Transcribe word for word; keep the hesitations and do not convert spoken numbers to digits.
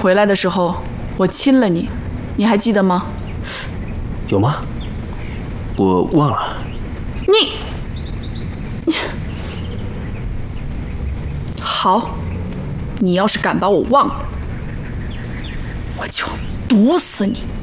回来的时候，我亲了你，你还记得吗？ 有吗？我忘了。 你，你，好，你要是敢把我忘了，我就毒死你！